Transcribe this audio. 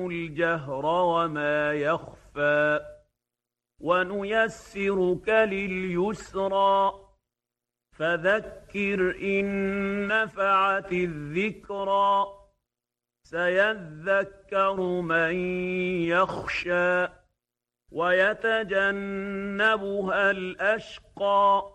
الجهر وما يخفى ونيسرك لليسرى فذكر إن نفعت الذكرى سيذكر من يخشى ويتجنبها الأشقى